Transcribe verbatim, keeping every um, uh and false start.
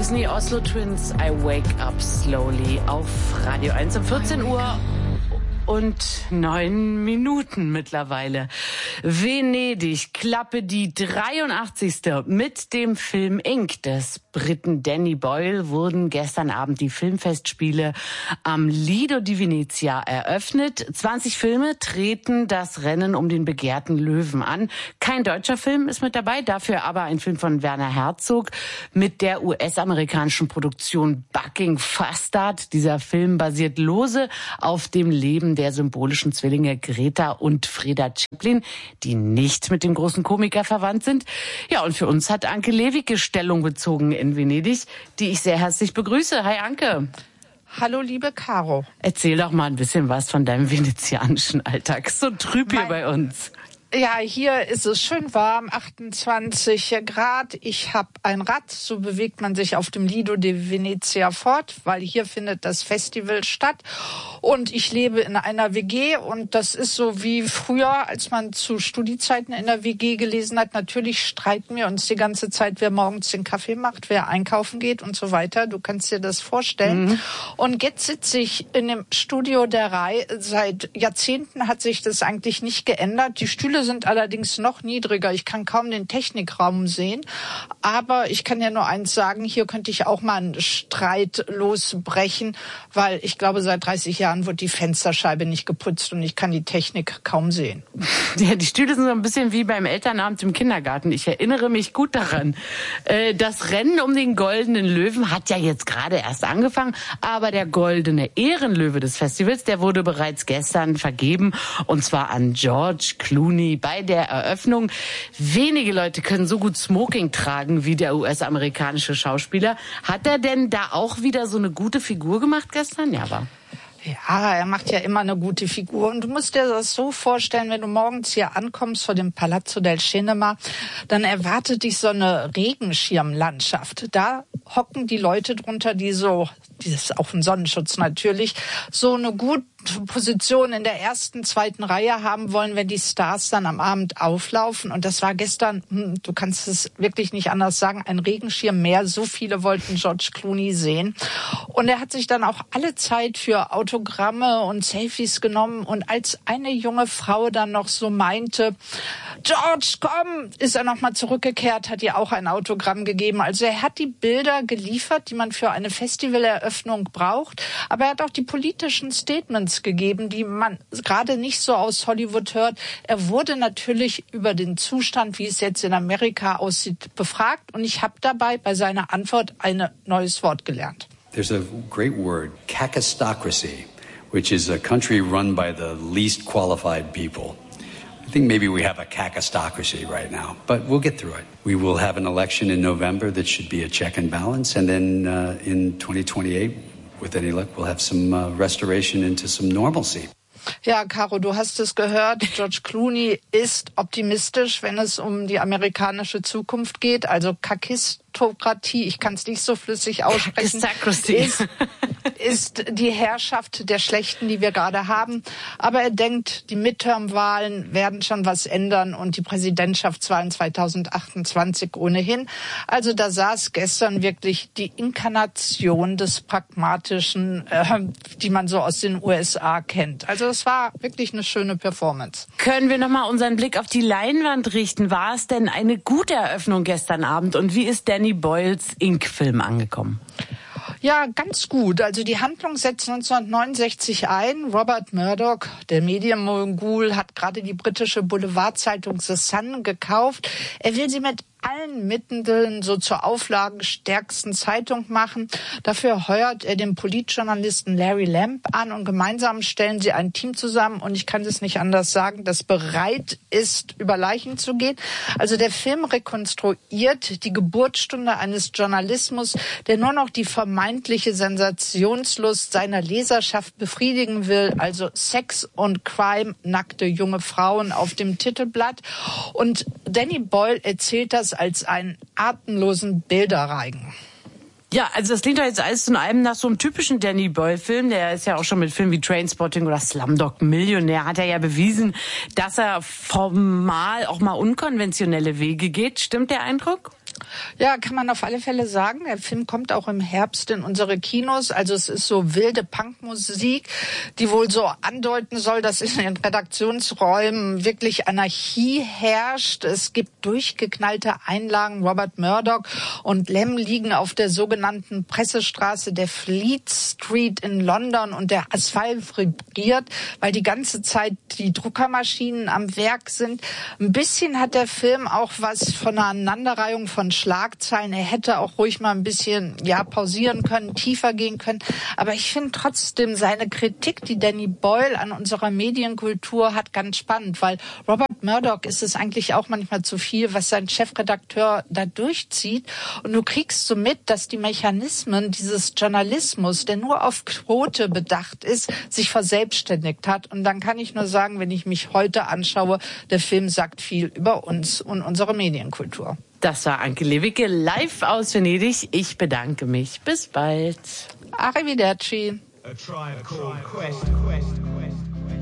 Disney Oslo Twins, I Wake Up Slowly auf Radio eins um vierzehn Uhr und neun Minuten mittlerweile. Venedig, Klappe die dreiundachtzigste mit dem Film Ink des Briten Danny Boyle wurden gestern Abend die Filmfestspiele am Lido di Venezia eröffnet. zwanzig Filme treten das Rennen um den begehrten Löwen an. Kein deutscher Film ist mit dabei, dafür aber ein Film von Werner Herzog mit der U S-amerikanischen Produktion Bucking Fastard. Dieser Film basiert lose auf dem Leben der symbolischen Zwillinge Greta und Freda Chaplin, die nicht mit dem großen Komiker verwandt sind. Ja, und für uns hat Anke Lewicke Stellung bezogen in Venedig, die ich sehr herzlich begrüße. Hi Anke. Hallo liebe Caro. Erzähl doch mal ein bisschen was von deinem venezianischen Alltag. So trüb hier mein bei uns. Ja, hier ist es schön warm, achtundzwanzig Grad. Ich habe ein Rad, so bewegt man sich auf dem Lido di Venezia fort, weil hier findet das Festival statt. Und ich lebe in einer W G und das ist so wie früher, als man zu Studiezeiten in der W G gelesen hat. Natürlich streiten wir uns die ganze Zeit, wer morgens den Kaffee macht, wer einkaufen geht und so weiter. Du kannst dir das vorstellen. Mhm. Und jetzt sitze ich in dem Studio der Rai. Seit Jahrzehnten hat sich das eigentlich nicht geändert. Die Stühle sind allerdings noch niedriger. Ich kann kaum den Technikraum sehen. Aber ich kann ja nur eins sagen, hier könnte ich auch mal einen Streit losbrechen, weil ich glaube, seit dreißig Jahren wird die Fensterscheibe nicht geputzt und ich kann die Technik kaum sehen. Ja, die Stühle sind so ein bisschen wie beim Elternabend im Kindergarten. Ich erinnere mich gut daran. Das Rennen um den goldenen Löwen hat ja jetzt gerade erst angefangen, aber der goldene Ehrenlöwe des Festivals, der wurde bereits gestern vergeben, und zwar an George Clooney bei der Eröffnung. Wenige Leute können so gut Smoking tragen wie der U S-amerikanische Schauspieler. Hat er denn da auch wieder so eine gute Figur gemacht gestern? Ja, aber... Ja, er macht ja immer eine gute Figur. Und du musst dir das so vorstellen, wenn du morgens hier ankommst vor dem Palazzo del Cinema, dann erwartet dich so eine Regenschirmlandschaft. Da hocken die Leute drunter, die so, das ist auch ein Sonnenschutz natürlich, so eine gute Position in der ersten, zweiten Reihe haben wollen, wenn die Stars dann am Abend auflaufen. Und das war gestern, hm, du kannst es wirklich nicht anders sagen, ein Regenschirm mehr. So viele wollten George Clooney sehen. Und er hat sich dann auch alle Zeit für Autogramme und Selfies genommen. Und als eine junge Frau dann noch so meinte, George, komm, ist er nochmal zurückgekehrt, hat ihr auch ein Autogramm gegeben. Also er hat die Bilder geliefert, die man für eine Festivaleröffnung braucht. Aber er hat auch die politischen Statements gegeben, die man gerade nicht so aus Hollywood hört. Er wurde natürlich über den Zustand, wie es jetzt in Amerika aussieht, befragt. Und ich habe dabei bei seiner Antwort ein neues Wort gelernt. There's a great word, kakistocracy, which is a country run by the least qualified people. I think maybe we have a kakistocracy right now, but we'll get through it. We will have an election in November that should be a check and balance, and then uh, in twenty twenty-eight, with any luck, we'll have some uh, restoration into some normalcy. Ja, Caro, du hast es gehört. George Clooney ist optimistisch, wenn es um die amerikanische Zukunft geht. Also Kakistokratie, ich kann es nicht so flüssig aussprechen, ist, ist die Herrschaft der Schlechten, die wir gerade haben. Aber er denkt, die Midterm-Wahlen werden schon was ändern und die Präsidentschaftswahlen zweitausendachtundzwanzig ohnehin. Also da saß gestern wirklich die Inkarnation des Pragmatischen, äh, die man so aus den U S A kennt. Also es war wirklich eine schöne Performance. Können wir nochmal unseren Blick auf die Leinwand richten? War es denn eine gute Eröffnung gestern Abend? Und wie ist Danny Boyles Ink-Film angekommen? Ja, ganz gut. Also die Handlung setzt neunzehnhundertneunundsechzig ein. Robert Murdoch, der Medienmogul, hat gerade die britische Boulevardzeitung The Sun gekauft. Er will sie mit allen Mitteln so zur auflagenstärksten Zeitung machen. Dafür heuert er den Politjournalisten Larry Lamb an und gemeinsam stellen sie ein Team zusammen und ich kann es nicht anders sagen, das bereit ist, über Leichen zu gehen. Also der Film rekonstruiert die Geburtsstunde eines Journalismus, der nur noch die vermeintliche Sensationslust seiner Leserschaft befriedigen will. Also Sex und Crime, nackte junge Frauen auf dem Titelblatt. Und Danny Boyle erzählt das als einen atemlosen Bilderreigen. Ja, also das klingt doch jetzt alles in allem nach so einem typischen Danny Boyle-Film. Der ist ja auch schon mit Filmen wie Trainspotting oder Slumdog Millionär, hat er ja bewiesen, dass er formal auch mal unkonventionelle Wege geht. Stimmt der Eindruck? Ja, kann man auf alle Fälle sagen. Der Film kommt auch im Herbst in unsere Kinos. Also es ist so wilde Punkmusik, die wohl so andeuten soll, dass in den Redaktionsräumen wirklich Anarchie herrscht. Es gibt durchgeknallte Einlagen. Robert Murdoch und Lem liegen auf der sogenannten Pressestraße der Fleet Street in London und der Asphalt vibriert, weil die ganze Zeit die Druckermaschinen am Werk sind. Ein bisschen hat der Film auch was von einer Aneinanderreihung von Schlagzeilen. Er hätte auch ruhig mal ein bisschen, ja, pausieren können, tiefer gehen können. Aber ich finde trotzdem seine Kritik, die Danny Boyle an unserer Medienkultur hat, ganz spannend, weil Robert Murdoch ist es eigentlich auch manchmal zu viel, was sein Chefredakteur da durchzieht. Und du kriegst so mit, dass die Mechanismen dieses Journalismus, der nur auf Quote bedacht ist, sich verselbstständigt hat. Und dann kann ich nur sagen, wenn ich mich heute anschaue, der Film sagt viel über uns und unsere Medienkultur. Das war Anke Lewicke live aus Venedig. Ich bedanke mich. Bis bald. Arrivederci. A tribe called Quest, Quest, Quest, Quest.